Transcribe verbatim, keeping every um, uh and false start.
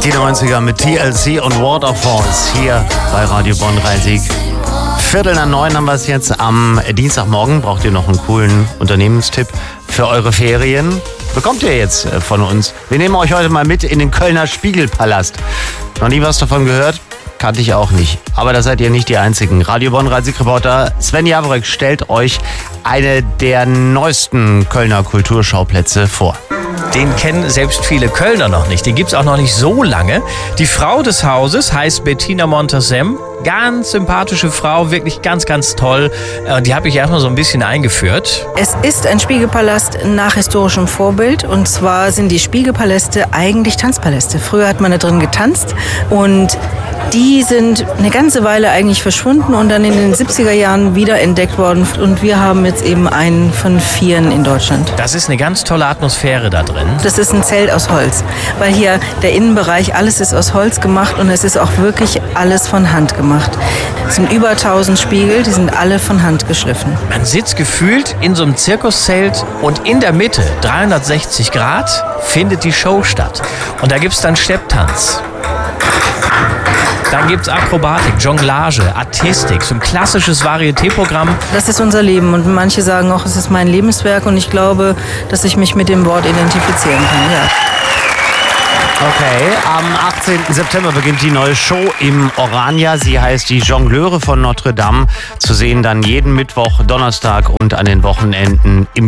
Die neunziger mit T L C und Waterfalls hier bei Radio Bonn Rhein-Sieg. Viertel nach neun haben wir es jetzt am Dienstagmorgen. Braucht ihr noch einen coolen Unternehmenstipp für eure Ferien? Bekommt ihr jetzt von uns. Wir nehmen euch heute mal mit in den Kölner Spiegelpalast. Noch nie was davon gehört? Kannte ich auch nicht. Aber da seid ihr nicht die Einzigen. Radio Bonn Rhein-Sieg-Reporter Sven Jaworek stellt euch eine der neuesten Kölner Kulturschauplätze vor. Den kennen selbst viele Kölner noch nicht. Den gibt es auch noch nicht so lange. Die Frau des Hauses heißt Bettina Montazem. Ganz sympathische Frau, wirklich ganz, ganz toll. Die habe ich erstmal so ein bisschen eingeführt. Es ist ein Spiegelpalast nach historischem Vorbild. Und zwar sind die Spiegelpaläste eigentlich Tanzpaläste. Früher hat man da drin getanzt und die sind eine ganze Weile eigentlich verschwunden und dann in den siebziger Jahren wieder entdeckt worden. Und wir haben jetzt eben einen von vieren in Deutschland. Das ist eine ganz tolle Atmosphäre da drin. Das ist ein Zelt aus Holz, weil hier der Innenbereich, alles ist aus Holz gemacht und es ist auch wirklich alles von Hand gemacht. Es sind über tausend Spiegel, die sind alle von Hand geschliffen. Man sitzt gefühlt in so einem Zirkuszelt und in der Mitte, dreihundertsechzig Grad, findet die Show statt. Und da gibt es dann Stepptanz. Dann gibt es Akrobatik, Jonglage, Artistik, so ein klassisches Varieté-Programm. Das ist unser Leben und manche sagen auch, es ist mein Lebenswerk und ich glaube, dass ich mich mit dem Wort identifizieren kann. Ja. Okay, am achtzehnten September beginnt die neue Show im Orania. Sie heißt die Jongleure von Notre Dame. Zu sehen dann jeden Mittwoch, Donnerstag und an den Wochenenden im